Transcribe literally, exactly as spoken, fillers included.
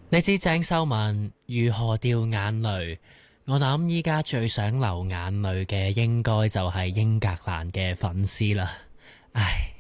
你知鄭秀文如何掉眼淚？我諗依家最想流眼淚嘅應該就係英格蘭嘅粉絲啦。唉。